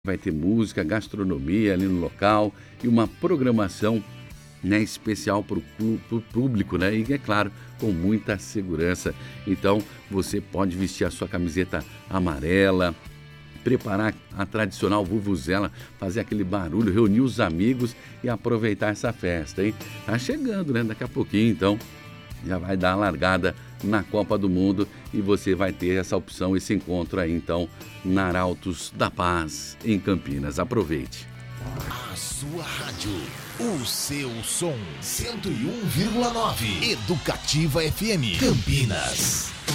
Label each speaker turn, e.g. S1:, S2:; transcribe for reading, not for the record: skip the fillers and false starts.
S1: Vai ter música, gastronomia ali no local e uma programação, né, especial para o público, né? E é claro, com muita segurança. Então, você pode vestir a sua camiseta amarela, preparar a tradicional vuvuzela, fazer aquele barulho, reunir os amigos e aproveitar essa festa, hein? Tá chegando, né? Daqui a pouquinho, então, já vai dar a largada na Copa do Mundo e você vai ter essa opção, esse encontro aí, então, na Arautos da Paz, em Campinas. Aproveite.
S2: A sua rádio, o seu som, 101,9 Educativa FM, Campinas.